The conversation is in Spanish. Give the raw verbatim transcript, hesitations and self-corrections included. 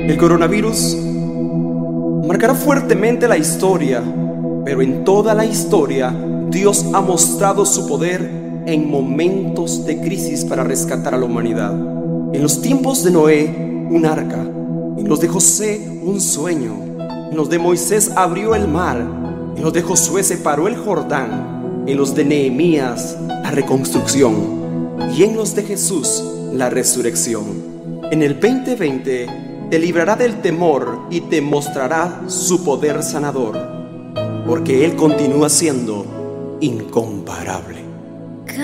El coronavirus marcará fuertemente la historia, pero en toda la historia Dios ha mostrado su poder en momentos de crisis para rescatar a la humanidad. En los tiempos de Noé, un arca; en los de José, un sueño; en los de Moisés abrió el mar; en los de Josué separó el Jordán; en los de Nehemías, la reconstrucción; y en los de Jesús, la resurrección. En el veinte veinte te librará del temor y te mostrará su poder sanador, porque Él continúa siendo incomparable.